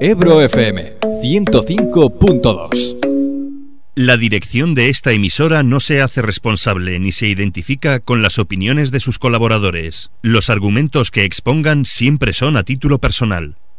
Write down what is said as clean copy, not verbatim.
Ebro FM 105.2. La dirección de esta emisora no se hace responsable ni se identifica con las opiniones de sus colaboradores. Los argumentos que expongan siempre son a título personal.